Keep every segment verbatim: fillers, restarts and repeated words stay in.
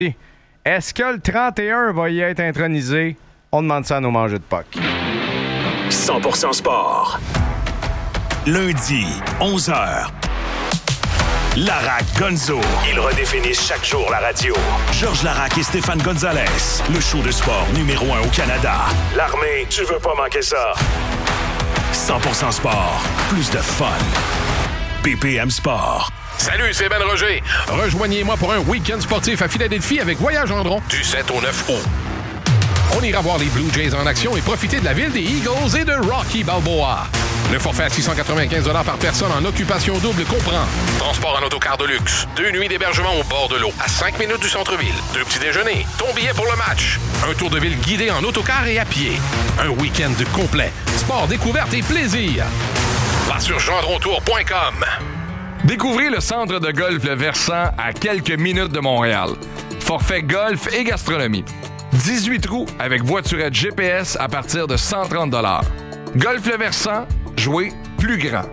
Est-ce que le trente et un va y être intronisé? On demande ça à nos mangeux de P O C. cent pour cent sport. Lundi, onze heures. Larac Gonzo. Ils redéfinissent chaque jour la radio. Georges Larac et Stéphane Gonzalez. Le show de sport numéro un au Canada. L'armée, tu veux pas manquer ça. cent pour cent sport. Plus de fun. B P M Sport. Salut, c'est Ben Roger. Rejoignez-moi pour un week-end sportif à Philadelphie avec Voyage Gendron du sept au neuf août. On ira voir les Blue Jays en action et profiter de la ville des Eagles et de Rocky Balboa. Le forfait à six cent quatre-vingt-quinze dollars par personne en occupation double comprend transport en autocar de luxe, deux nuits d'hébergement au bord de l'eau, à cinq minutes du centre-ville, deux petits déjeuners, ton billet pour le match, un tour de ville guidé en autocar et à pied, un week-end complet, sport, découverte et plaisir. Va sur gendrontour point com. Découvrez le centre de golf Le Versant à quelques minutes de Montréal. Forfait golf et gastronomie. dix-huit trous avec voiturette G P S à partir de cent trente dollars. Golf Le Versant, jouer plus grand.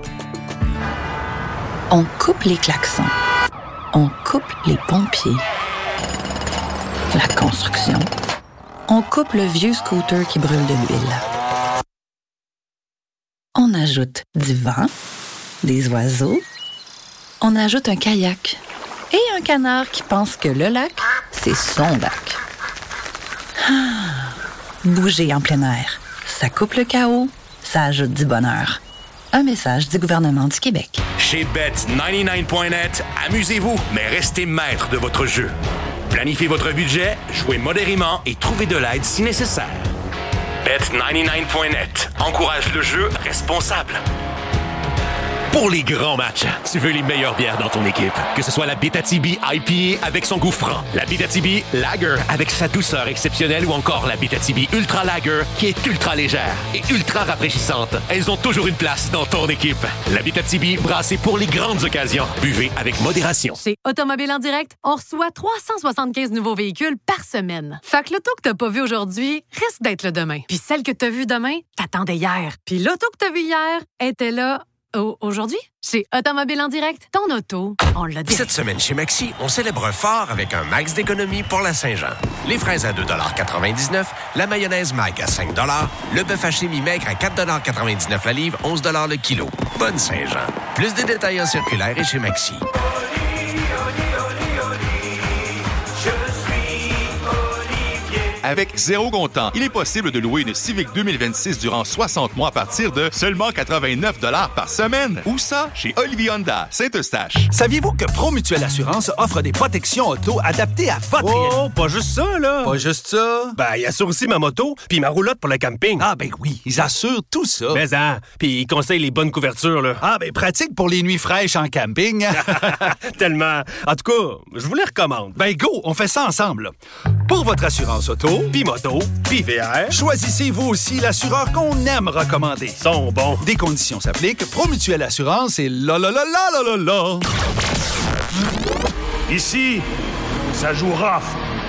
On coupe les klaxons. On coupe les pompiers. La construction. On coupe le vieux scooter qui brûle de l'huile. On ajoute du vent, des oiseaux. On ajoute un kayak et un canard qui pense que le lac, c'est son lac. Ah, bouger en plein air, ça coupe le chaos, ça ajoute du bonheur. Un message du gouvernement du Québec. Chez Bet quatre-vingt-dix-neuf point net, amusez-vous, mais restez maître de votre jeu. Planifiez votre budget, jouez modérément et trouvez de l'aide si nécessaire. Bet quatre-vingt-dix-neuf point net encourage le jeu responsable. Pour les grands matchs, tu veux les meilleures bières dans ton équipe. Que ce soit la Abitibi I P A avec son goût franc, la Abitibi Lager avec sa douceur exceptionnelle ou encore la Abitibi Ultra Lager qui est ultra légère et ultra rafraîchissante. Elles ont toujours une place dans ton équipe. La Abitibi brassée pour les grandes occasions. Buvez avec modération. Chez Automobile en direct, on reçoit trois cent soixante-quinze nouveaux véhicules par semaine. Fait que l'auto que t'as pas vu aujourd'hui risque d'être le demain. Puis celle que t'as vue demain, t'attendais hier. Puis l'auto que t'as vue hier était là... Aujourd'hui, chez Automobile en direct, ton auto, on l'a dit. Cette semaine chez Maxi, on célèbre fort avec un max d'économie pour la Saint-Jean. Les fraises à deux dollars quatre-vingt-dix-neuf, la mayonnaise Mag à cinq dollars, le bœuf haché mi-maigre à quatre dollars quatre-vingt-dix-neuf la livre, onze dollars le kilo. Bonne Saint-Jean. Plus de détails en circulaire et chez Maxi. Avec zéro comptant, il est possible de louer une Civic deux mille vingt-six durant soixante mois à partir de seulement quatre-vingt-neuf dollars par semaine. Où ça? Chez Olivier Honda, Saint-Eustache. Saviez-vous que Promutuelle Assurance offre des protections auto adaptées à votre... Oh, pas juste ça, là! Pas juste ça? Ben, ils assurent aussi ma moto puis ma roulotte pour le camping. Ah, ben oui, ils assurent tout ça. Mais hein, puis ils conseillent les bonnes couvertures, là. Ah, ben pratique pour les nuits fraîches en camping. Tellement. En tout cas, je vous les recommande. Ben go, on fait ça ensemble, là. Pour votre assurance auto, puis moto, puis V R, choisissez vous aussi l'assureur qu'on aime recommander. Ils sont bons. Des conditions s'appliquent. Promutuelle Assurance et la la la la la la la. Ici, ça joue rough.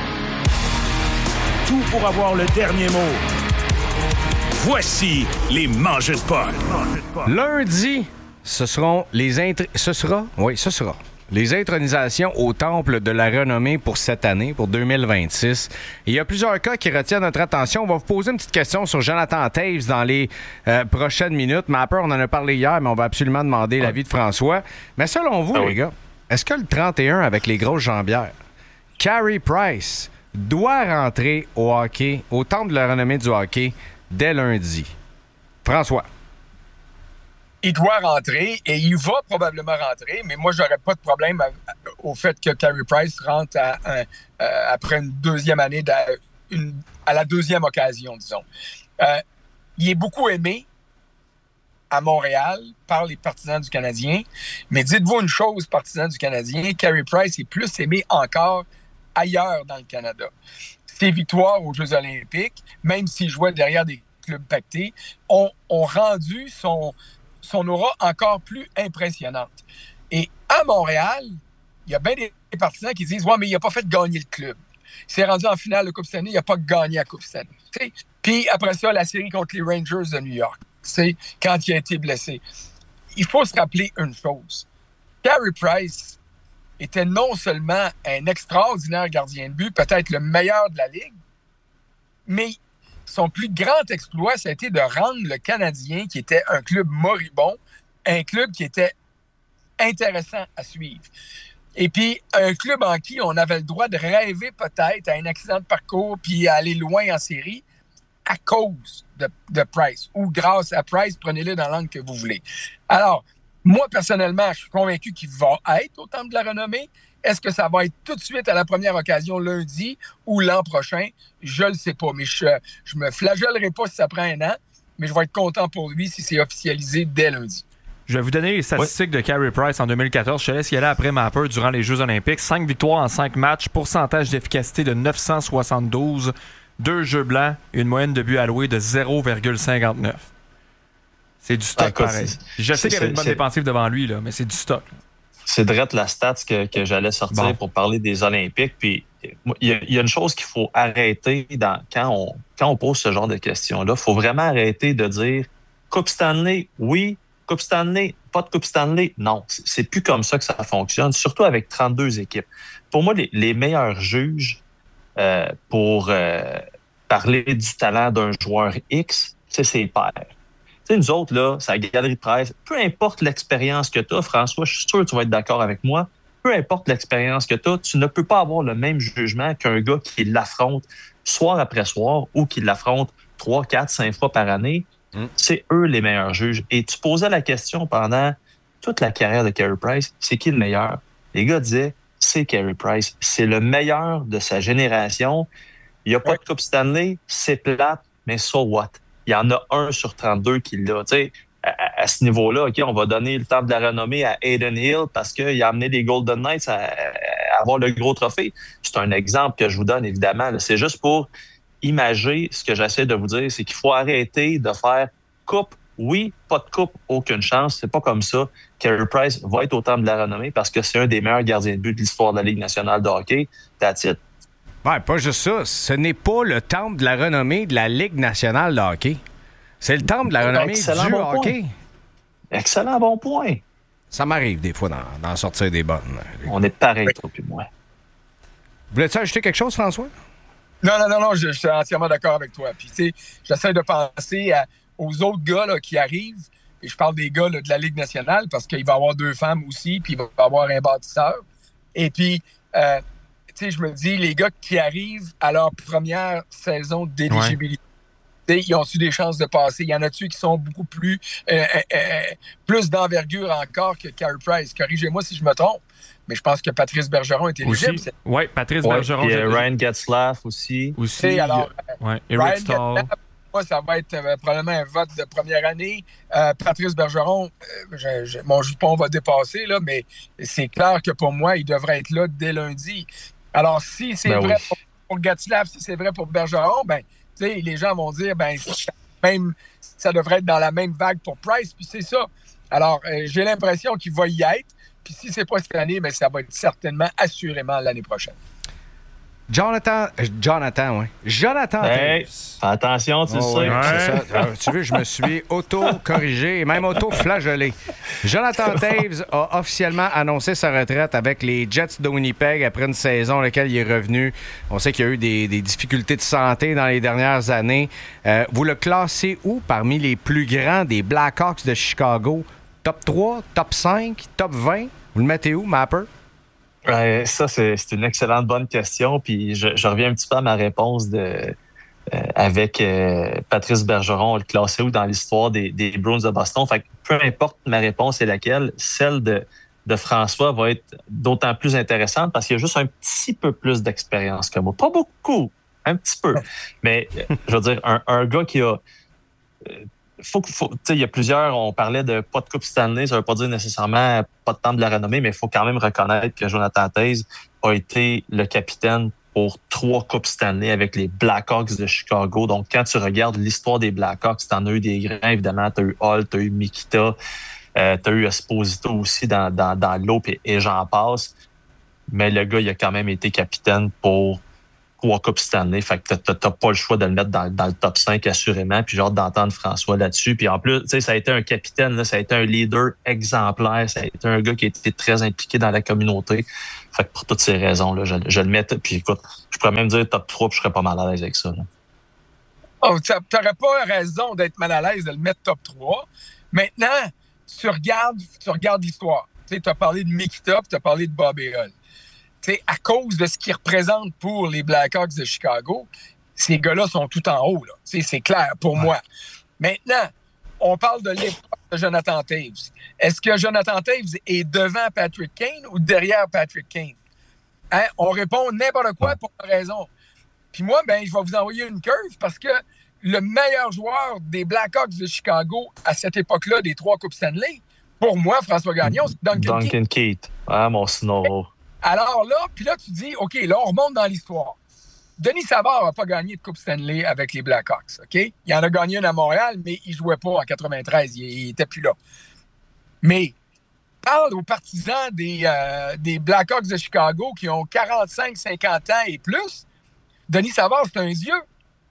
Tout pour avoir le dernier mot. Voici les mangeux de Paul. Lundi, ce seront les intri- ce sera, oui, ce sera. Les intronisations au Temple de la Renommée pour cette année, pour deux mille vingt-six. Il y a plusieurs cas qui retiennent notre attention. On va vous poser une petite question sur Jonathan Toews dans les euh, prochaines minutes. Mapper, on en a parlé hier, mais on va absolument demander l'avis de François. Mais selon vous, ah, les oui. gars, est-ce que le trente et un avec les grosses jambières, Carey Price, doit rentrer au hockey, au Temple de la Renommée du hockey, dès lundi? François. Il doit rentrer et il va probablement rentrer, mais moi, j'aurais pas de problème à, à, au fait que Carey Price rentre à, à, à, après une deuxième année, à, une, à la deuxième occasion, disons. Euh, il est beaucoup aimé à Montréal par les partisans du Canadien, mais dites-vous une chose, partisans du Canadien, Carey Price est plus aimé encore ailleurs dans le Canada. Ses victoires aux Jeux olympiques, même s'il jouait derrière des clubs pactés, ont, ont rendu son... son aura encore plus impressionnante. Et à Montréal, il y a bien des partisans qui disent « Ouais, mais il n'a pas fait gagner le club. Il s'est rendu en finale de Coupe Stanley, il n'a pas gagné la Coupe Stanley. » Puis après ça, la série contre les Rangers de New York, quand il a été blessé. Il faut se rappeler une chose. Carey Price était non seulement un extraordinaire gardien de but, peut-être le meilleur de la Ligue, mais son plus grand exploit, ça a été de rendre le Canadien, qui était un club moribond, un club qui était intéressant à suivre. Et puis, un club en qui on avait le droit de rêver peut-être à un accident de parcours puis à aller loin en série à cause de, de Price ou grâce à Price, prenez-le dans l'angle que vous voulez. Alors, moi, personnellement, je suis convaincu qu'il va être au Temple de la Renommée. Est-ce que ça va être tout de suite à la première occasion lundi ou l'an prochain? Je ne le sais pas, mais je ne me flagellerai pas si ça prend un an, mais je vais être content pour lui si c'est officialisé dès lundi. Je vais vous donner les statistiques oui. de Carey Price en deux mille quatorze. Je te laisse y aller après Mapper durant les Jeux olympiques. cinq victoires en cinq matchs, pourcentage d'efficacité de neuf cent soixante-douze, deux jeux blancs, une moyenne de buts alloués de zéro virgule cinquante-neuf. C'est du stock, ah, pareil. Je sais qu'il y avait une bonne défensive devant lui, là, mais c'est du stock. C'est direct la stat que, que j'allais sortir bon. pour parler des Olympiques. Puis il y, y a une chose qu'il faut arrêter dans, quand, on, quand on pose ce genre de questions-là. Il faut vraiment arrêter de dire Coupe Stanley, oui. Coupe Stanley, pas de Coupe Stanley. Non, c'est plus comme ça que ça fonctionne, surtout avec trente-deux équipes. Pour moi, les, les meilleurs juges euh, pour euh, parler du talent d'un joueur X, c'est ses pairs. Tu sais, nous autres, là, c'est la galerie de presse. Peu importe l'expérience que tu as, François, je suis sûr que tu vas être d'accord avec moi. Peu importe l'expérience que tu as, tu ne peux pas avoir le même jugement qu'un gars qui l'affronte soir après soir ou qui l'affronte trois, quatre, cinq fois par année. Mm. C'est eux les meilleurs juges. Et tu posais la question pendant toute la carrière de Carey Price, c'est qui le meilleur? Les gars disaient, c'est Carey Price. C'est le meilleur de sa génération. Il n'y a pas ouais. de Coupe Stanley, c'est plate, mais so what? Il y en a un sur trente-deux qui l'a. Tu sais, à, à ce niveau-là, OK, on va donner le temps de la renommée à Adin Hill parce qu'il a amené les Golden Knights à, à avoir le gros trophée. C'est un exemple que je vous donne, évidemment. C'est juste pour imager ce que j'essaie de vous dire, c'est qu'il faut arrêter de faire coupe, oui, pas de coupe, aucune chance. C'est pas comme ça. Carey Price va être au Temple de la Renommée parce que c'est un des meilleurs gardiens de but de l'histoire de la Ligue nationale de hockey. That's it. Ouais, pas juste ça. Ce n'est pas le Temple de la Renommée de la Ligue nationale de hockey. C'est le Temple de la Renommée Excellent du bon hockey. Point. Excellent bon point. Ça m'arrive des fois d'en, d'en sortir des bonnes. On est pareil, toi puis moi. Voulais-tu ajouter quelque chose, François? Non, non, non, non, je, je suis entièrement d'accord avec toi. Puis, tu sais, j'essaie de penser à, aux autres gars là, qui arrivent, et je parle des gars là, de la Ligue nationale, parce qu'il va y avoir deux femmes aussi, puis il va y avoir un bâtisseur. Et puis, euh, tu sais, je me dis, les gars qui arrivent à leur première saison d'éligibilité, ouais. ils ont-tu des chances de passer? Il y en a-tu qui sont beaucoup plus, euh, euh, euh, plus d'envergure encore que Carey Price? Corrigez-moi si je me trompe. Mais je pense que Patrice Bergeron est éligible. Oui, Patrice ouais, Bergeron. Et euh, Ryan Getzlaf aussi. Aussi. Et alors, ouais, Eric Stahl. Moi, ça va être euh, probablement un vote de première année. Euh, Patrice Bergeron, euh, je, je, mon jupon va dépasser, là, mais c'est clair que pour moi, il devrait être là dès lundi. Alors, si c'est ben vrai oui. pour, pour Getzlaf, si c'est vrai pour Bergeron, ben, tu sais, les gens vont dire, ben, même, ça devrait être dans la même vague pour Price, puis c'est ça. Alors, euh, j'ai l'impression qu'il va y être. Puis si c'est pas cette année, mais ça va être certainement, assurément, l'année prochaine. Jonathan... Jonathan, oui. Jonathan hey, Toews. Fais attention, tu oh, sais. Oui, c'est ça. Alors, tu veux, je me suis auto-corrigé et même auto-flagellé. Jonathan Toews a officiellement annoncé sa retraite avec les Jets de Winnipeg après une saison dans laquelle il est revenu. On sait qu'il y a eu des, des difficultés de santé dans les dernières années. Euh, vous le classez où parmi les plus grands des Blackhawks de Chicago? Top trois, top cinq, top vingt? Vous le mettez où, Mapper? Euh, ça, c'est, c'est une excellente bonne question. Puis je, je reviens un petit peu à ma réponse de, euh, avec euh, Patrice Bergeron. On le classait où dans l'histoire des, des Bruins de Boston? Fait que peu importe ma réponse est laquelle, celle de, de François va être d'autant plus intéressante parce qu'il y a juste un petit peu plus d'expérience que moi. Pas beaucoup, un petit peu. Mais je veux dire, un, un gars qui a... Euh, Faut, faut, il y a plusieurs, on parlait de pas de Coupe Stanley, ça veut pas dire nécessairement pas de temps de la renommée, mais il faut quand même reconnaître que Jonathan Toews a été le capitaine pour trois Coupes Stanley avec les Blackhawks de Chicago. Donc, quand tu regardes l'histoire des Blackhawks, t'en as eu des grands, évidemment, t'as eu Hall, t'as eu Mikita, euh, t'as eu Esposito aussi dans, dans, dans l'eau et, et j'en passe. Mais le gars, il a quand même été capitaine pour trois Coupes Stanley. Fait que t'as, t'as pas le choix de le mettre dans, dans le top cinq assurément. Puis j'ai hâte d'entendre François là-dessus. Puis en plus, tu sais, ça a été un capitaine, là, ça a été un leader exemplaire. Ça a été un gars qui a été très impliqué dans la communauté. Fait que pour toutes ces raisons, là, je, je le mets. Puis écoute, je pourrais même dire top trois, puis je serais pas mal à l'aise avec ça. Là. Oh, t'aurais pas raison d'être mal à l'aise de le mettre top trois. Maintenant, tu regardes, tu regardes l'histoire. Tu as parlé de Mikita, tu as parlé de Bobby Hull. T'sais, à cause de ce qu'ils représentent pour les Blackhawks de Chicago, ces gars-là sont tout en haut. Là. C'est clair pour ouais. moi. Maintenant, on parle de l'époque de Jonathan Toews. Est-ce que Jonathan Toews est devant Patrick Kane ou derrière Patrick Kane? Hein? On répond n'importe quoi pour une raison. Puis moi, ben, je vais vous envoyer une curve parce que le meilleur joueur des Blackhawks de Chicago à cette époque-là, des trois Coupes Stanley, pour moi, François Gagnon, c'est Duncan, Duncan Keith. Keith. Ah, mon Snow. Alors là, puis là, tu dis, OK, là, on remonte dans l'histoire. Denis Savard n'a pas gagné de Coupe Stanley avec les Blackhawks, OK? Il en a gagné une à Montréal, mais il ne jouait pas en quatre-vingt-treize. Il n'était plus là. Mais parle aux partisans des, euh, des Blackhawks de Chicago qui ont quarante-cinq cinquante ans et plus. Denis Savard, c'est un yeux.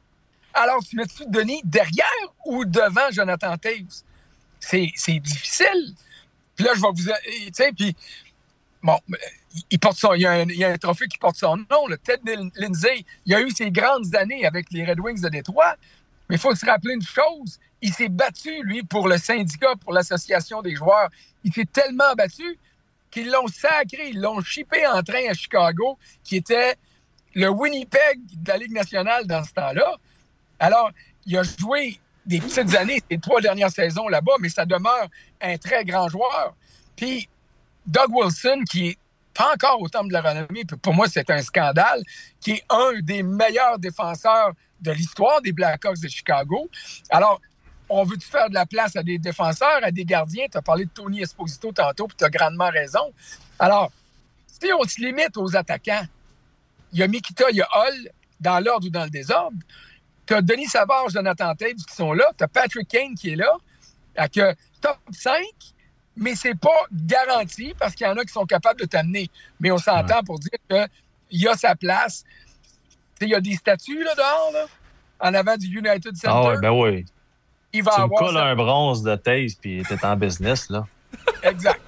Alors, tu mets-tu Denis derrière ou devant Jonathan Toews? C'est, c'est difficile. Puis là, je vais vous... Tu sais, puis... Bon, il, porte son, il, y a un, il y a un trophée qui porte son nom, le Ted Lindsay. Il a eu ses grandes années avec les Red Wings de Détroit. Mais il faut se rappeler une chose. Il s'est battu, lui, pour le syndicat, pour l'association des joueurs. Il s'est tellement battu qu'ils l'ont sacré, ils l'ont chippé en train à Chicago, qui était le Winnipeg de la Ligue nationale dans ce temps-là. Alors, il a joué des petites années, ces trois dernières saisons là-bas, mais ça demeure un très grand joueur. Puis, Doug Wilson, qui est pas encore au temple de la renommée, puis pour moi, c'est un scandale, qui est un des meilleurs défenseurs de l'histoire des Blackhawks de Chicago. Alors, on veut-tu faire de la place à des défenseurs, à des gardiens? Tu as parlé de Tony Esposito tantôt, puis tu as grandement raison. Alors, si on se limite aux attaquants, il y a Mikita, il y a Hull, dans l'ordre ou dans le désordre. Tu as Denis Savard, Jonathan Toews qui sont là. Tu as Patrick Kane qui est là, avec euh, top cinq, mais c'est pas garanti parce qu'il y en a qui sont capables de t'amener. Mais on s'entend ouais. pour dire qu'il y a sa place. Il y a des statues là, dehors, là, en avant du United Center. Ah oui, ben oui. Il va tu avoir me colles sa... un bronze de Toews puis t'es en business, là. Exact.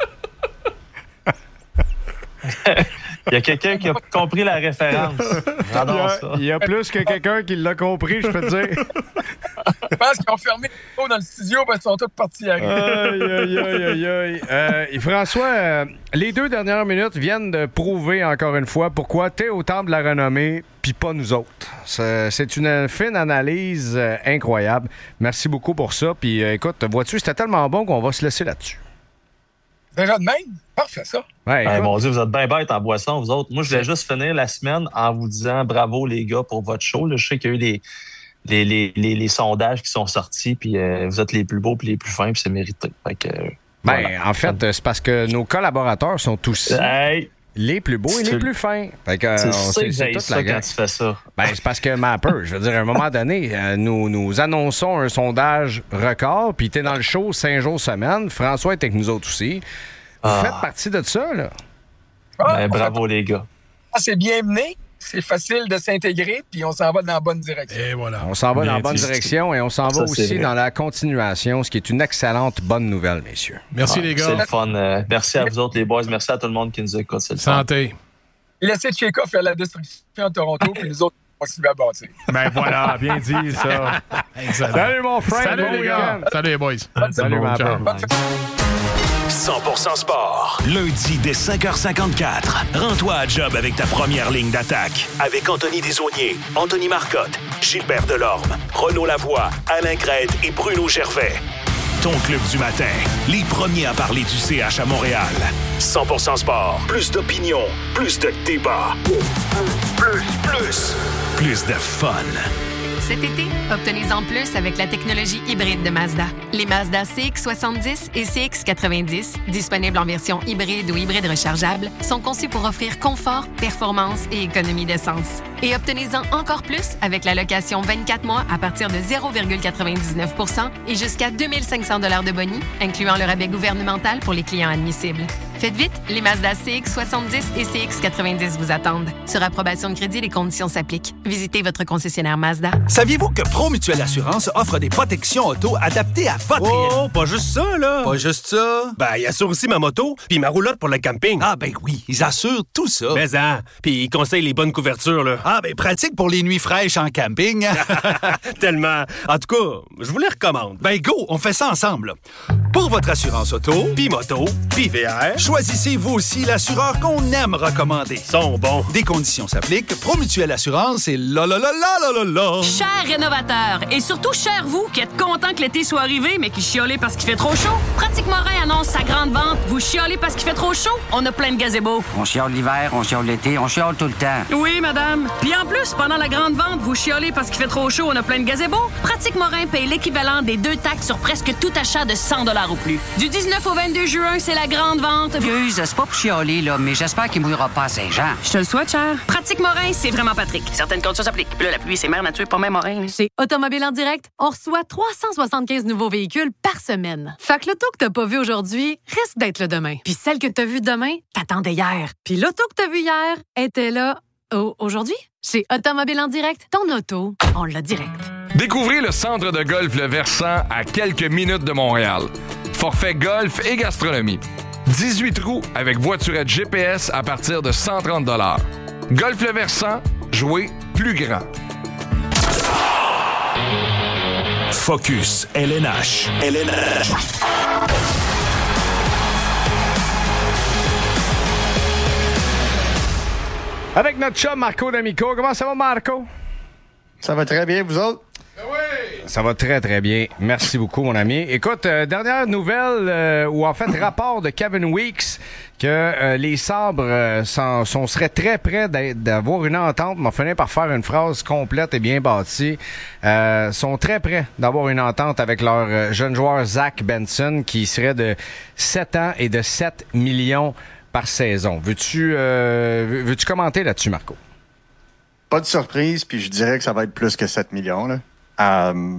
Il y a quelqu'un qui a compris la référence. J'adore il y a, ça. Il y a plus que quelqu'un qui l'a compris, je peux te dire. Je pense qu'ils ont fermé les micros dans le studio parce qu'ils sont tous partis à Aïe, aïe, aïe, aïe, aïe. Euh, François, euh, les deux dernières minutes viennent de prouver encore une fois pourquoi t'es au temple de la renommée puis pas nous autres. C'est, c'est une fine analyse euh, incroyable. Merci beaucoup pour ça. Puis euh, écoute, vois-tu, c'était tellement bon qu'on va se laisser là-dessus. Déjà de même? Parfait, ça. Ouais, hey, mon Dieu, vous êtes bien bêtes en boisson, vous autres. Moi, je voulais juste finir la semaine en vous disant bravo, les gars, pour votre show. Là, je sais qu'il y a eu les, les, les, les, les sondages qui sont sortis, puis euh, vous êtes les plus beaux puis les plus fins, puis c'est mérité. Fait que, euh, ben, voilà. En fait, c'est parce que nos collaborateurs sont aussi hey, les plus beaux et les plus fins. Fait que, c'est on ça sait, que c'est j'ai toute ça la quand gang. tu fais ça. Ben, c'est parce que Mapper, je veux dire, à un moment donné, euh, nous, nous annonçons un sondage record, puis t'es dans le show cinq jours semaine. François est avec nous autres aussi. Vous Ah. faites partie de ça, là. Ah, Ben, bravo, fait... les gars. Ah, c'est bien mené, c'est facile de s'intégrer, puis on s'en va dans la bonne direction. Et voilà. On s'en va Bien dans la bonne dit. direction et on s'en Ça, va c'est aussi vrai. dans la continuation, ce qui est une excellente bonne nouvelle, messieurs. Merci, Ah, les gars. C'est le fun. Euh, merci à vous autres, les boys. Merci à tout le monde qui nous écoute. C'est le fun. Santé. Laissez Tchéka faire la destruction à Toronto, puis nous autres, on s'y va bâtir. Ben voilà, bien dit, ça. Excellent. Salut, mon frère. Salut, bon les gars. week-end. Salut, les boys. Salut, Bon ma ciao. peur. cent pour cent sport. Lundi dès cinq heures cinquante-quatre. Rends-toi à job avec ta première ligne d'attaque. Avec Anthony Desaulniers, Anthony Marcotte, Gilbert Delorme, Renaud Lavoie, Alain Crête et Bruno Gervais. Ton club du matin. Les premiers à parler du C H à Montréal. cent pour cent sport. Plus d'opinion. Plus de débat. Plus, plus. Plus de fun. Cet été, obtenez-en plus avec la technologie hybride de Mazda. Les Mazda C X soixante-dix et C X quatre-vingt-dix, disponibles en version hybride ou hybride rechargeable, sont conçus pour offrir confort, performance et économie d'essence. Et obtenez-en encore plus avec la location vingt-quatre mois à partir de zéro virgule quatre-vingt-dix-neuf pour cent et jusqu'à deux mille cinq cents dollars de boni, incluant le rabais gouvernemental pour les clients admissibles. Faites vite, les Mazda C X soixante-dix et C X quatre-vingt-dix vous attendent. Sur approbation de crédit, les conditions s'appliquent. Visitez votre concessionnaire Mazda. Saviez-vous que Promutuelle Assurance offre des protections auto adaptées à votre... Oh, pas juste ça, là! Pas juste ça? Ben, ils assurent aussi ma moto puis ma roulotte pour le camping. Ah ben oui, ils assurent tout ça. Mais hein, puis ils conseillent les bonnes couvertures, là. Ah ben pratique pour les nuits fraîches en camping. Tellement. En tout cas, je vous les recommande. Ben go, on fait ça ensemble. Là. Pour votre assurance auto, Puis moto, puis V R, choisissez vous aussi l'assureur qu'on aime recommander. Ils sont bons. Des conditions s'appliquent. Promutuelle Assurance et là là là là là là là. Chers rénovateurs, et surtout chers vous qui êtes contents que l'été soit arrivé mais qui chiolez parce qu'il fait trop chaud, Pratique Morin annonce sa grande vente. Vous chiolez parce qu'il fait trop chaud? On a plein de gazebos. On chiole l'hiver, on chiole l'été, on chiole tout le temps. Oui, madame. Puis en plus, pendant la grande vente, vous chiolez parce qu'il fait trop chaud, on a plein de gazebos. Pratique Morin paye l'équivalent des deux taxes sur presque tout achat de cent dollars ou plus. Du dix-neuf au vingt-deux juin, c'est la grande vente. Excuse, c'est pas pour chialer, là, mais j'espère qu'il mouillera pas à Saint-Jean. Je te le souhaite, cher. Pratique Morin, c'est vraiment Patrick. Certaines conditions s'appliquent. Puis là, la pluie, c'est mère nature, pas même Morin. Chez Automobile en direct, on reçoit trois cent soixante-quinze nouveaux véhicules par semaine. Fait que l'auto que t'as pas vu aujourd'hui risque d'être le demain. Puis celle que t'as vue demain, t'attendais hier. Puis l'auto que t'as vue hier était là oh, aujourd'hui. Chez Automobile en direct, ton auto, on l'a direct. Découvrez le centre de golf Le Versant à quelques minutes de Montréal. Forfait golf et gastronomie. dix-huit trous avec voiturette G P S à partir de cent trente dollars. Golf Le Versant, jouez plus grand. Focus L N H. L N H. Avec notre chum Marco D'Amico. Comment ça va, Marco? Ça va très bien, vous autres? Oui! Ça va très, très bien. Merci beaucoup, mon ami. Écoute, euh, dernière nouvelle, euh, ou en fait, rapport de Kevin Weeks, que euh, les Sabres euh, sont, sont, seraient très près d'avoir une entente, mais on finit par faire une phrase complète et bien bâtie. Euh, sont très près d'avoir une entente avec leur euh, jeune joueur Zach Benson, qui serait de sept ans et de sept millions par saison. Veux-tu euh, veux-tu commenter là-dessus, Marco? Pas de surprise, puis je dirais que ça va être plus que sept millions, là. Euh,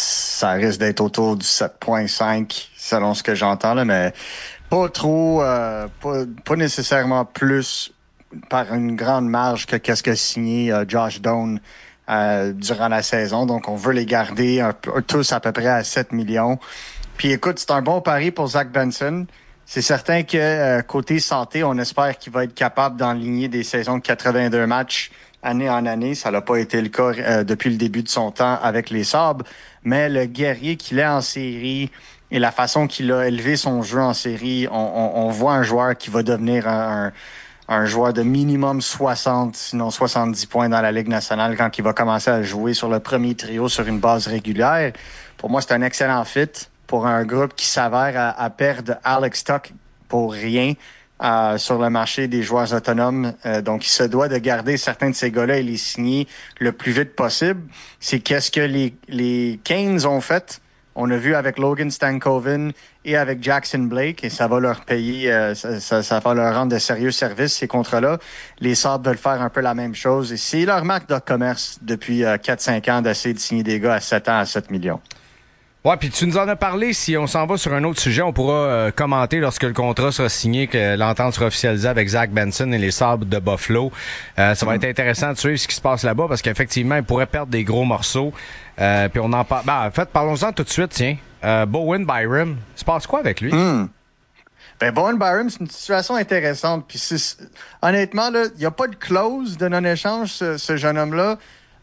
ça risque d'être autour du sept virgule cinq selon ce que j'entends, là, mais pas trop, euh, pas, pas nécessairement plus par une grande marge que qu'est-ce que signé euh, Josh Doan euh, durant la saison. Donc, on veut les garder un peu, tous à peu près à sept millions. Puis écoute, c'est un bon pari pour Zach Benson. C'est certain que euh, côté santé, on espère qu'il va être capable d'enligner des saisons de quatre-vingt-deux matchs année en année. Ça n'a pas été le cas euh, depuis le début de son temps avec les Sabres, mais le guerrier qu'il est en série et la façon qu'il a élevé son jeu en série, on, on, on voit un joueur qui va devenir un, un, un joueur de minimum soixante, sinon soixante-dix points dans la Ligue nationale quand il va commencer à jouer sur le premier trio sur une base régulière. Pour moi, c'est un excellent fit pour un groupe qui s'avère à, à perdre Alex Tuch pour rien. Euh, sur le marché des joueurs autonomes. Euh, donc, il se doit de garder certains de ces gars-là et les signer le plus vite possible. C'est qu'est-ce que les, les Canes ont fait. On a vu avec Logan Stankoven et avec Jackson Blake, et ça va leur payer, euh, ça, ça, ça va leur rendre de sérieux services, ces contrats-là. Les Sabres veulent faire un peu la même chose. Et c'est leur marque de commerce depuis euh, quatre cinq ans d'essayer de signer des gars à sept ans à sept millions. Ouais, puis tu nous en as parlé. Si on s'en va sur un autre sujet, on pourra euh, commenter lorsque le contrat sera signé, que l'entente sera officialisée avec Zach Benson et les Sabres de Buffalo. Euh, ça va être intéressant de suivre ce qui se passe là-bas parce qu'effectivement, ils pourraient perdre des gros morceaux. Euh, puis on en parle. Ben, en fait, parlons-en tout de suite, tiens. Euh, Bowen Byram, il se passe quoi avec lui? Mm. Ben, Bowen Byram, c'est une situation intéressante. Puis honnêtement, là, il n'y a pas de clause de non-échange, ce, ce jeune homme-là.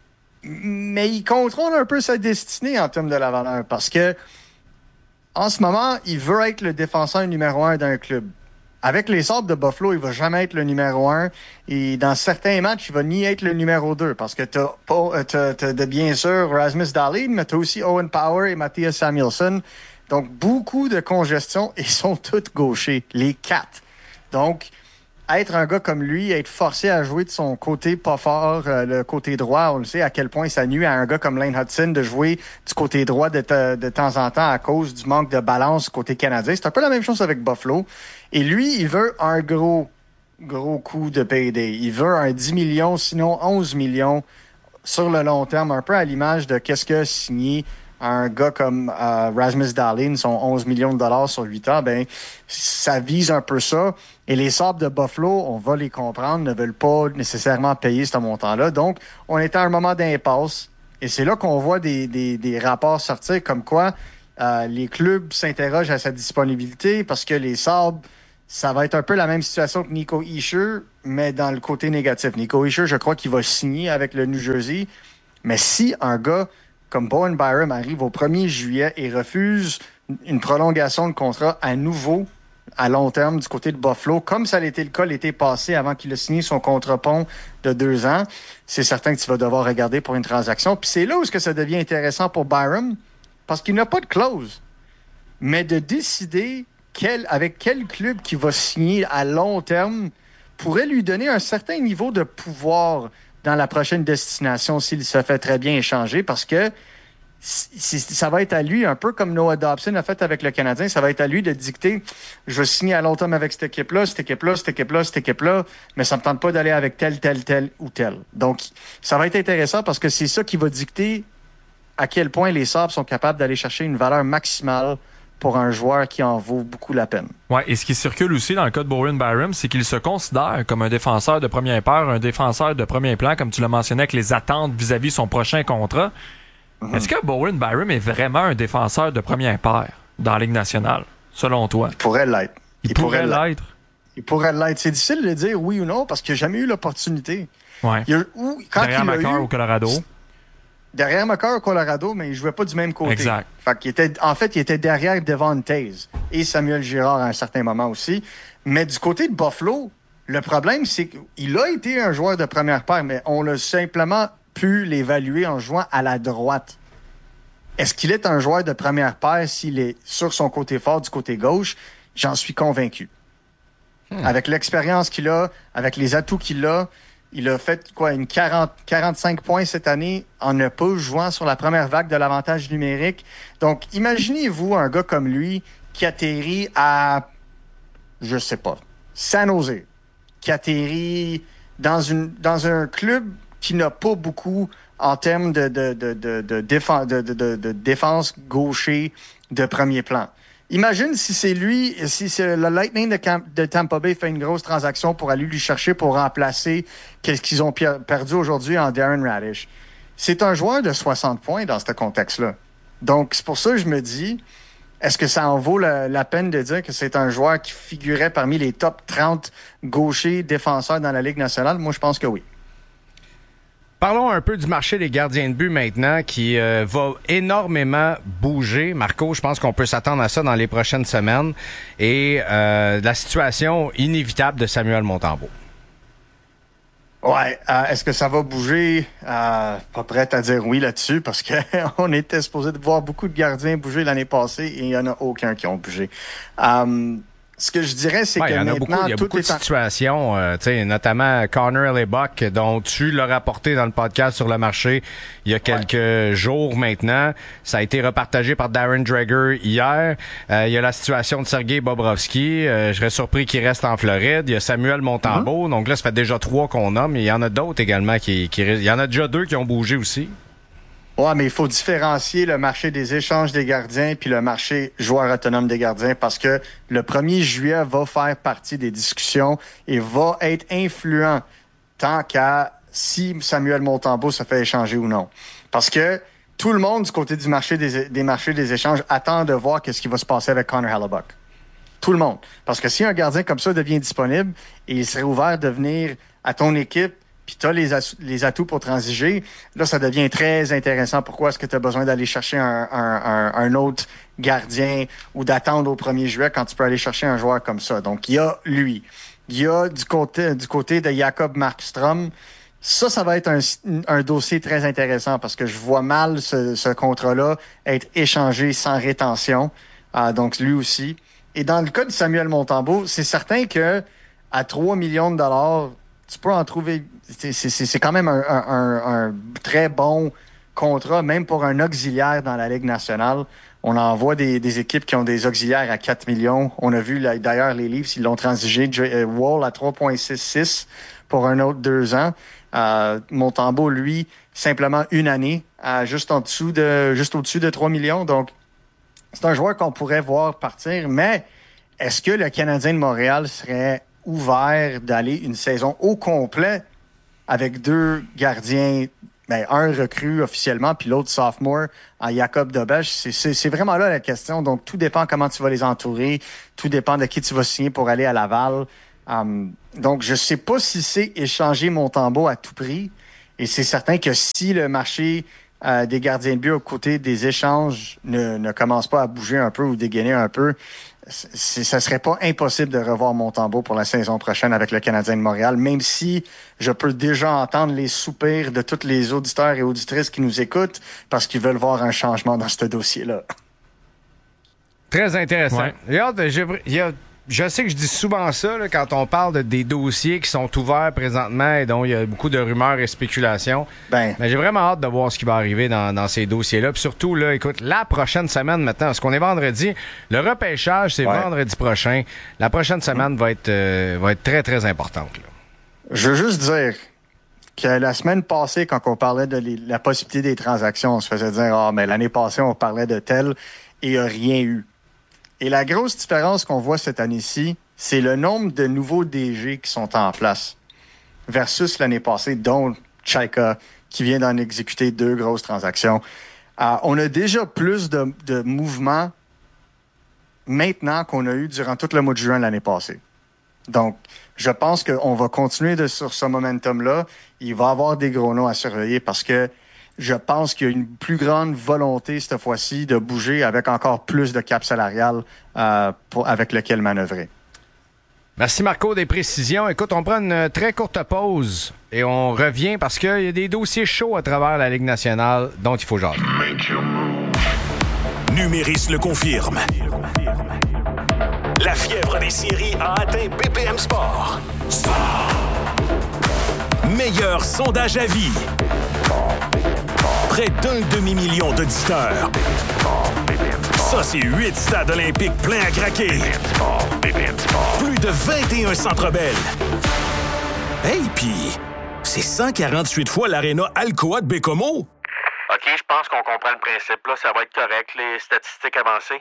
Mais il contrôle un peu sa destinée en termes de la valeur parce que en ce moment, il veut être le défenseur numéro un d'un club. Avec les Sabres de Buffalo, il va jamais être le numéro un et dans certains matchs, il va ni être le numéro deux parce que t'as, pas, t'as, t'as de bien sûr Rasmus Dahlin, mais t'as aussi Owen Power et Matthias Samuelsson. Donc, beaucoup de congestion et ils sont tous gauchers, les quatre. Donc, être un gars comme lui, être forcé à jouer de son côté pas fort, euh, le côté droit, on le sait à quel point ça nuit à un gars comme Lane Hudson de jouer du côté droit de, te, de temps en temps à cause du manque de balance côté canadien. C'est un peu la même chose avec Buffalo. Et lui, il veut un gros, gros coup de payday. Il veut un dix millions, sinon onze millions sur le long terme, un peu à l'image de qu'est-ce que signé à un gars comme euh, Rasmus Dahlin, son onze millions de dollars sur huit ans, ben ça vise un peu ça. Et les Sabres de Buffalo, on va les comprendre, ne veulent pas nécessairement payer ce montant-là. Donc, on est à un moment d'impasse. Et c'est là qu'on voit des, des, des rapports sortir comme quoi euh, les clubs s'interrogent à sa disponibilité parce que les Sabres, ça va être un peu la même situation que Nico Hischier, mais dans le côté négatif. Nico Hischier, je crois qu'il va signer avec le New Jersey. Mais si un gars comme Bowen Byram arrive au premier juillet et refuse une prolongation de contrat à nouveau à long terme du côté de Buffalo, comme ça a été le cas l'été passé avant qu'il ait signé son contre-pont de deux ans, c'est certain que tu vas devoir regarder pour une transaction. Puis c'est là où ça devient intéressant pour Byram, parce qu'il n'a pas de clause. Mais de décider quel, avec quel club qui va signer à long terme pourrait lui donner un certain niveau de pouvoir dans la prochaine destination s'il se fait très bien échanger, parce que c'est, ça va être à lui, un peu comme Noah Dobson a fait avec le Canadien, ça va être à lui de dicter, je vais signer à long terme avec cette équipe-là, cette équipe-là, cette équipe-là, cette équipe-là, mais ça me tente pas d'aller avec tel, tel, tel ou tel. Donc, ça va être intéressant parce que c'est ça qui va dicter à quel point les Sabres sont capables d'aller chercher une valeur maximale pour un joueur qui en vaut beaucoup la peine. Ouais, et ce qui circule aussi dans le cas de Bowen Byram, c'est qu'il se considère comme un défenseur de première paire, un défenseur de premier plan, comme tu l'as mentionné, avec les attentes vis-à-vis son prochain contrat. Mm-hmm. Est-ce que Bowen Byram est vraiment un défenseur de première paire dans la Ligue nationale, selon toi? Il pourrait l'être. Il, Il pourrait, pourrait l'être. Il pourrait l'être. C'est difficile de dire oui ou non parce qu'il n'a jamais eu l'opportunité. Ouais. Il a, ou, quand Derrière Makar au Colorado. Derrière Makar au Colorado, mais il ne jouait pas du même côté. Exact. Fait qu'il était, en fait, il était derrière Devon Taze et Samuel Girard à un certain moment aussi. Mais du côté de Buffalo, le problème, c'est qu'il a été un joueur de première paire, mais on l'a simplement pu l'évaluer en jouant à la droite. Est-ce qu'il est un joueur de première paire s'il est sur son côté fort du côté gauche? J'en suis convaincu. Hmm. Avec l'expérience qu'il a, avec les atouts qu'il a, il a fait quoi, une quarante, quarante-cinq points cette année en ne pas jouant sur la première vague de l'avantage numérique. Donc, imaginez-vous un gars comme lui qui atterrit à, je sais pas, San Jose, qui atterrit dans, une, dans un club qui n'a pas beaucoup en termes de, de, de, de, de, défense, de, de, de, de défense gaucher de premier plan. Imagine si c'est lui, si c'est le Lightning de, Camp, de Tampa Bay fait une grosse transaction pour aller lui chercher pour remplacer qu'est-ce qu'ils ont perdu aujourd'hui en Darren Radish. C'est un joueur de soixante points dans ce contexte-là. Donc, c'est pour ça que je me dis, est-ce que ça en vaut la, la peine de dire que c'est un joueur qui figurait parmi les top trente gauchers défenseurs dans la Ligue nationale? Moi, je pense que oui. Parlons un peu du marché des gardiens de but maintenant qui euh, va énormément bouger. Marco, je pense qu'on peut s'attendre à ça dans les prochaines semaines. Et euh, la situation inévitable de Samuel Montembeault. Ouais, euh, est-ce que ça va bouger? Euh, pas prête à dire oui là-dessus parce qu'on était supposé de voir beaucoup de gardiens bouger l'année passée et il n'y en a aucun qui ont bougé. Euh, Ce que je dirais, c'est ouais, que y en a maintenant... beaucoup, il y a beaucoup de situations, euh, notamment Connor Hellebuyck, dont tu l'as rapporté dans le podcast sur le marché il y a quelques ouais. jours maintenant. Ça a été repartagé par Darren Dreger hier. Euh, il y a la situation de Sergei Bobrovsky. Euh, je serais surpris qu'il reste en Floride. Il y a Samuel Montembeault. Mm-hmm. Donc là, ça fait déjà trois qu'on a, mais il y en a d'autres également qui, qui... Il y en a déjà deux qui ont bougé aussi. Ouais, mais il faut différencier le marché des échanges des gardiens puis le marché joueur autonome des gardiens parce que le premier juillet va faire partie des discussions et va être influent tant qu'à si Samuel Montembeault se fait échanger ou non. Parce que tout le monde du côté du marché des, des marchés des échanges attend de voir qu'est-ce qui va se passer avec Connor Hellebuyck. Tout le monde. Parce que si un gardien comme ça devient disponible et il serait ouvert de venir à ton équipe puis tu as les, as- les atouts pour transiger, là, ça devient très intéressant. Pourquoi est-ce que tu as besoin d'aller chercher un, un, un, un autre gardien ou d'attendre au premier juillet quand tu peux aller chercher un joueur comme ça? Donc, il y a lui. Il y a du côté, du côté de Jacob Markstrom. Ça, ça va être un, un dossier très intéressant parce que je vois mal ce, ce contrat-là être échangé sans rétention. Euh, donc, lui aussi. Et dans le cas de Samuel Montembeault, c'est certain que à trois millions de dollars, tu peux en trouver... C'est, c'est, c'est quand même un, un, un très bon contrat, même pour un auxiliaire dans la Ligue nationale. On en voit des, des équipes qui ont des auxiliaires à quatre millions. On a vu d'ailleurs les Leafs, ils l'ont transigé. Wall à trois virgule soixante-six pour un autre deux ans. Euh, Montembeault, lui, simplement une année, à juste en dessous de, juste au-dessus de trois millions. Donc, c'est un joueur qu'on pourrait voir partir. Mais est-ce que le Canadien de Montréal serait ouvert d'aller une saison au complet avec deux gardiens, ben, un recrue officiellement, puis l'autre sophomore, en Jacob Dobeš? C'est, c'est, c'est vraiment là la question. Donc, tout dépend comment tu vas les entourer. Tout dépend de qui tu vas signer pour aller à Laval. Um, donc, je sais pas si c'est échanger Montembeault à tout prix. Et c'est certain que si le marché euh, des gardiens de but aux côtés des échanges ne, ne commence pas à bouger un peu ou dégainer un peu, c'est, ça serait pas impossible de revoir Montembeault pour la saison prochaine avec le Canadien de Montréal, même si je peux déjà entendre les soupirs de tous les auditeurs et auditrices qui nous écoutent parce qu'ils veulent voir un changement dans ce dossier-là. Très intéressant. Ouais. Regarde, il y a Je sais que je dis souvent ça là, quand on parle de, des dossiers qui sont ouverts présentement et dont il y a beaucoup de rumeurs et spéculations. Ben. Mais j'ai vraiment hâte de voir ce qui va arriver dans, dans ces dossiers-là. Puis surtout, là, écoute, la prochaine semaine maintenant, parce qu'on est vendredi, le repêchage, c'est ouais. vendredi prochain. La prochaine semaine mmh. va être euh, va être très, très importante. Là. Je veux juste dire que la semaine passée, quand on parlait de les, la possibilité des transactions, on se faisait dire « Ah, oh, mais l'année passée, on parlait de tel et il n'y a rien eu ». Et la grosse différence qu'on voit cette année-ci, c'est le nombre de nouveaux D G qui sont en place versus l'année passée, dont Chaika, qui vient d'en exécuter deux grosses transactions. Euh, on a déjà plus de, de mouvements maintenant qu'on a eu durant tout le mois de juin l'année passée. Donc, je pense qu'on va continuer de, sur ce momentum-là. Il va y avoir des gros noms à surveiller parce que je pense qu'il y a une plus grande volonté cette fois-ci de bouger avec encore plus de cap salarial euh, pour, avec lequel manœuvrer. Merci Marco des précisions. Écoute, on prend une très courte pause et on revient parce qu'il y a des dossiers chauds à travers la Ligue nationale dont il faut jaser. Numéris le confirme. La fièvre des séries a atteint B P M Sport. Sport. Meilleur sondage à vie. Près d'un demi-million d'auditeurs. Ça, c'est huit stades olympiques pleins à craquer. Plus de vingt et un centres belles. Hey, pis c'est cent quarante-huit fois l'aréna Alcoa de Bécomo. OK, je pense qu'on comprend le principe. Là, ça va être correct, les statistiques avancées.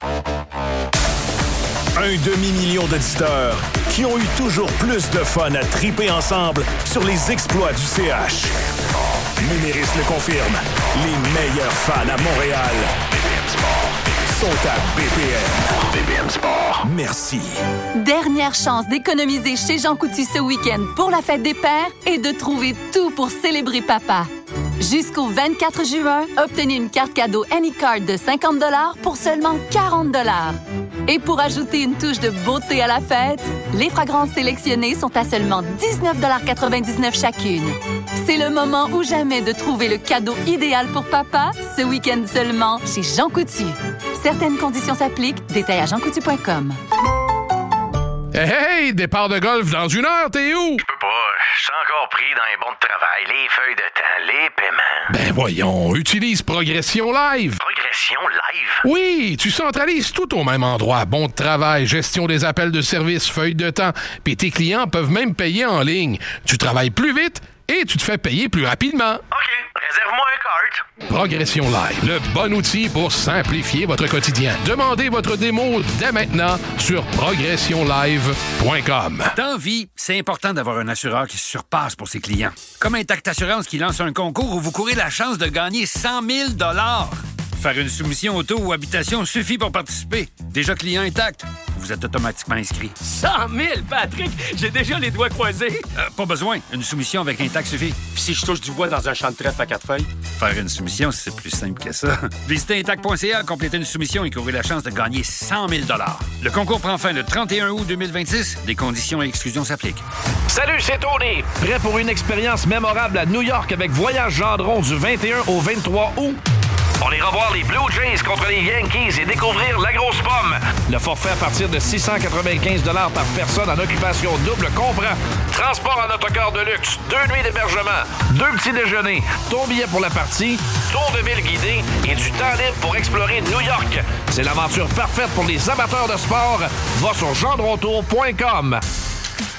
Un demi-million d'auditeurs qui ont eu toujours plus de fun à triper ensemble sur les exploits du C H. Numéris le confirme. Les meilleurs fans à Montréal sont à B P M. B P M Sport. Merci. Dernière chance d'économiser chez Jean Coutu ce week-end pour la fête des pères et de trouver tout pour célébrer papa. Jusqu'au vingt-quatre juin, obtenez une carte cadeau Anycard de cinquante dollars pour seulement quarante dollars. Et pour ajouter une touche de beauté à la fête, les fragrances sélectionnées sont à seulement dix-neuf quatre-vingt-dix-neuf chacune. C'est le moment ou jamais de trouver le cadeau idéal pour papa, ce week-end seulement chez Jean Coutu. Certaines conditions s'appliquent. Détails à jean coutu point com. Hey, hey, départ de golf dans une heure, t'es où? Je peux pas, je suis encore pris dans les bons de travail, les feuilles de temps, les paiements. Ben voyons, utilise Progression Live. Progression Live? Oui, tu centralises tout au même endroit. Bon de travail, gestion des appels de service, feuilles de temps, puis tes clients peuvent même payer en ligne. Tu travailles plus vite et tu te fais payer plus rapidement. OK, réserve-moi un cart. Progression Live, le bon outil pour simplifier votre quotidien. Demandez votre démo dès maintenant sur progression live point com. Dans vie, c'est important d'avoir un assureur qui se surpasse pour ses clients. Comme Intact Assurance qui lance un concours où vous courez la chance de gagner cent mille dollars. Faire une soumission auto ou habitation suffit pour participer. Déjà client Intact, vous êtes automatiquement inscrit. cent mille, Patrick! J'ai déjà les doigts croisés. Euh, pas besoin. Une soumission avec Intact suffit. Puis si je touche du bois dans un champ de trèfle à quatre feuilles? Faire une soumission, c'est plus simple que ça. Visitez intact point c a, complétez une soumission et courez la chance de gagner cent mille dollars. Le concours prend fin le trente et un août deux mille vingt-six. Des conditions et exclusions s'appliquent. Salut, c'est Tony! Prêt pour une expérience mémorable à New York avec Voyage Gendron du vingt et un au vingt-trois août? On ira voir les Blue Jays contre les Yankees et découvrir la grosse pomme. Le forfait à partir de six cent quatre-vingt-quinze dollars par personne en occupation double comprend transport en autocar de luxe, deux nuits d'hébergement, deux petits déjeuners, ton billet pour la partie, tour de ville guidé et du temps libre pour explorer New York. C'est l'aventure parfaite pour les amateurs de sport. Va sur gendrontour point com.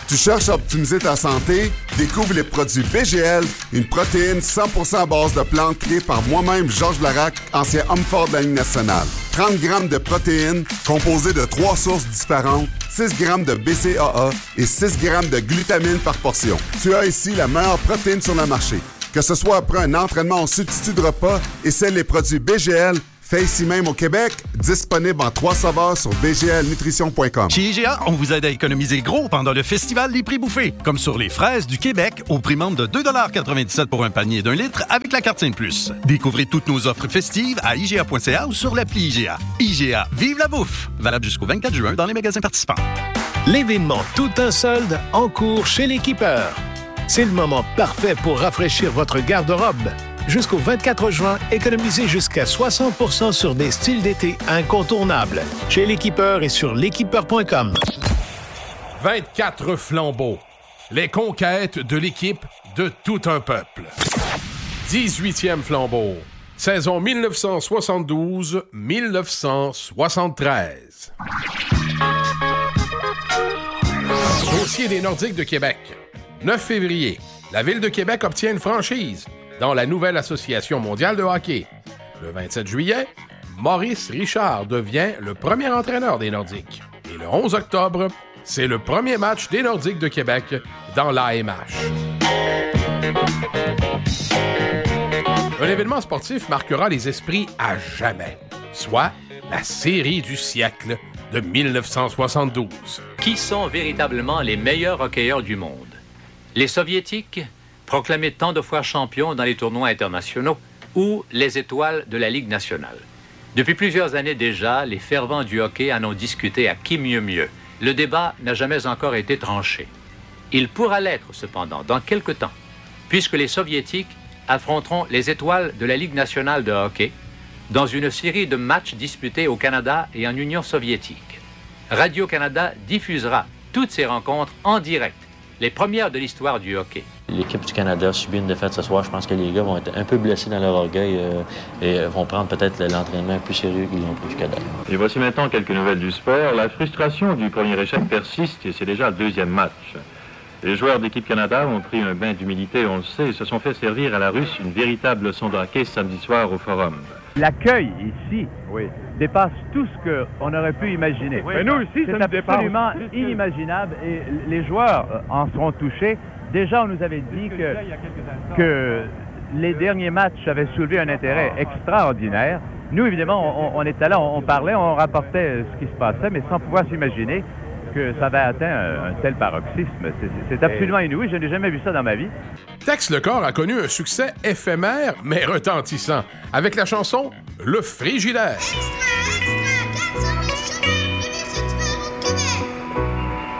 Tu cherches à optimiser ta santé? Découvre les produits B G L, une protéine cent pour cent à base de plantes créée par moi-même, Georges Larac, ancien homme fort de la Ligue nationale. trente grammes de protéines composées de trois sources différentes, six grammes de B C A A et six grammes de glutamine par portion. Tu as ici la meilleure protéine sur le marché. Que ce soit après un entraînement en substitut de repas, essaie les produits B G L, fait ici même au Québec, disponible en trois saveurs sur b g l nutrition point com. Chez I G A, on vous aide à économiser gros pendant le festival Les Prix Bouffés, comme sur les fraises du Québec au prix membre de deux dollars quatre-vingt-dix-sept pour un panier d'un litre avec la carte Scène Plus. Découvrez toutes nos offres festives à I G A point C A ou sur l'appli I G A. I G A, vive la bouffe! Valable jusqu'au vingt-quatre juin dans les magasins participants. L'événement Tout un solde en cours chez l'Équipeur. C'est le moment parfait pour rafraîchir votre garde-robe. Jusqu'au vingt-quatre juin, économisez jusqu'à soixante pour cent sur des styles d'été incontournables. Chez l'Équipeur et sur l'équipeur point com. vingt-quatre flambeaux. Les conquêtes de l'équipe de tout un peuple. dix-huitième flambeau. Saison dix-neuf cent soixante-douze dix-neuf cent soixante-treize. Dossier des Nordiques de Québec. neuf février. La Ville de Québec obtient une franchise dans la nouvelle Association mondiale de hockey. Le vingt-sept juillet, Maurice Richard devient le premier entraîneur des Nordiques. Et le onze octobre, c'est le premier match des Nordiques de Québec dans l'A M H. Un événement sportif marquera les esprits à jamais, soit la série du siècle de dix-neuf cent soixante-douze. Qui sont véritablement les meilleurs hockeyeurs du monde? Les Soviétiques, proclamés tant de fois champions dans les tournois internationaux, ou les étoiles de la Ligue nationale. Depuis plusieurs années déjà, les fervents du hockey en ont discuté à qui mieux mieux. Le débat n'a jamais encore été tranché. Il pourra l'être cependant dans quelque temps, puisque les Soviétiques affronteront les étoiles de la Ligue nationale de hockey dans une série de matchs disputés au Canada et en Union soviétique. Radio-Canada diffusera toutes ces rencontres en direct, les premières de l'histoire du hockey. L'équipe du Canada a subi une défaite ce soir. Je pense que les gars vont être un peu blessés dans leur orgueil euh, et vont prendre peut-être l'entraînement plus sérieux qu'ils l'ont pris jusqu'à date. Et voici maintenant quelques nouvelles du sport. La frustration du premier échec persiste et c'est déjà le deuxième match. Les joueurs d'équipe Canada ont pris un bain d'humilité, on le sait, et se sont fait servir à la Russe une véritable leçon de hockey samedi soir au Forum. L'accueil ici oui. dépasse tout ce qu'on aurait pu imaginer. Oui, mais nous aussi, c'est ça nous absolument dépasse. inimaginable et les joueurs en seront touchés. Déjà, on nous avait dit que, que les derniers matchs avaient soulevé un intérêt extraordinaire. Nous, évidemment, on, on était là, on, on parlait, on rapportait ce qui se passait, mais sans pouvoir s'imaginer que ça avait atteint un, un tel paroxysme. C'est absolument inouï, je n'ai jamais vu ça dans ma vie. Tex Lecor a connu un succès éphémère, mais retentissant, avec la chanson « Le Frigidaire ».